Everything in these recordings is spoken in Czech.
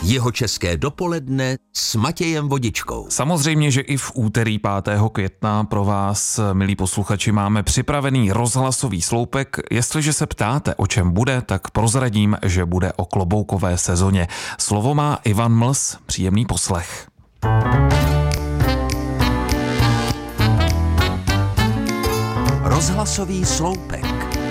Jihočeské dopoledne s Matějem Vodičkou. Samozřejmě, že i v úterý 5. května pro vás, milí posluchači, máme připravený rozhlasový sloupek. Jestliže se ptáte, o čem bude, tak prozradím, že bude o kloboukové sezóně. Slovo má Ivan Mls, příjemný poslech. Rozhlasový sloupek.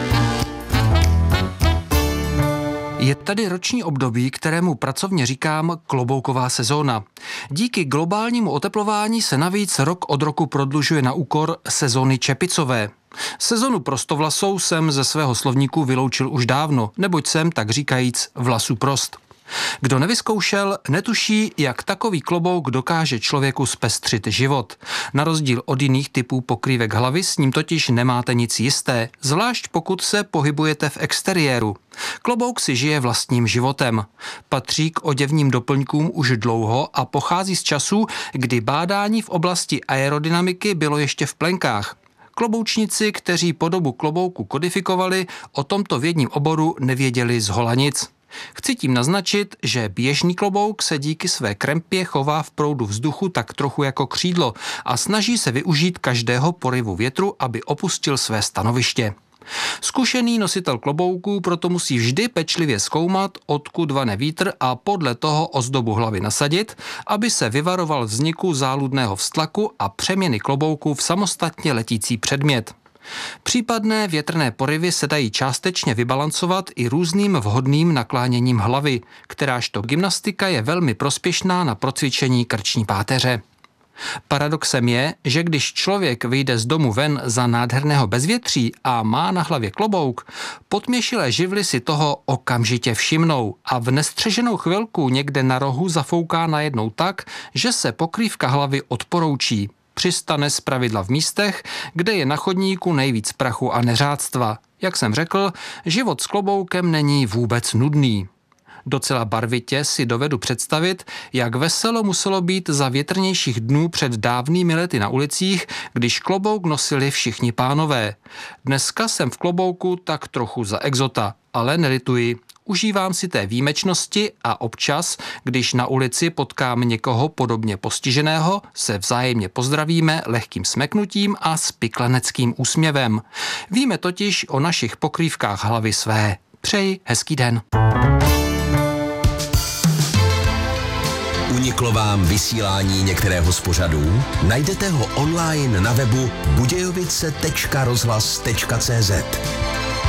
Je tady roční období, kterému pracovně říkám klobouková sezóna. Díky globálnímu oteplování se navíc rok od roku prodlužuje na úkor sezóny čepicové. Sezonu prostovlasou jsem ze svého slovníku vyloučil už dávno, neboť jsem, tak říkajíc, vlasu prost. Kdo nevyzkoušel, netuší, jak takový klobouk dokáže člověku zpestřit život. Na rozdíl od jiných typů pokrývek hlavy s ním totiž nemáte nic jisté, zvlášť pokud se pohybujete v exteriéru. Klobouk si žije vlastním životem. Patří k oděvním doplňkům už dlouho a pochází z časů, kdy bádání v oblasti aerodynamiky bylo ještě v plenkách. Kloboučníci, kteří podobu klobouku kodifikovali, o tomto vědním oboru nevěděli zhola nic. Chci tím naznačit, že běžný klobouk se díky své krempě chová v proudu vzduchu tak trochu jako křídlo a snaží se využít každého poryvu větru, aby opustil své stanoviště. Zkušený nositel klobouků proto musí vždy pečlivě zkoumat, odkud vane vítr a podle toho ozdobu hlavy nasadit, aby se vyvaroval vzniku záludného vztlaku a přeměny klobouku v samostatně letící předmět. Případné větrné poryvy se dají částečně vybalancovat i různým vhodným nakláněním hlavy, kterážto gymnastika je velmi prospěšná na procvičení krční páteře. Paradoxem je, že když člověk vyjde z domu ven za nádherného bezvětří a má na hlavě klobouk, potměšilé živly si toho okamžitě všimnou a v nestřeženou chvilku někde na rohu zafouká najednou tak, že se pokrývka hlavy odporoučí. Přistane zpravidla v místech, kde je na chodníku nejvíc prachu a neřádstva. Jak jsem řekl, život s kloboukem není vůbec nudný. Docela barvitě si dovedu představit, jak veselo muselo být za větrnějších dnů před dávnými lety na ulicích, když klobouk nosili všichni pánové. Dneska jsem v klobouku tak trochu za exota, ale nelituji. Užívám si té výjimečnosti a občas, když na ulici potkám někoho podobně postiženého, se vzájemně pozdravíme lehkým smeknutím a spikleneckým úsměvem. Víme totiž o našich pokrývkách hlavy své. Přeji hezký den. Uniklo vám vysílání některého z pořadů? Najdete ho online na webu budějovice.rozhlas.cz.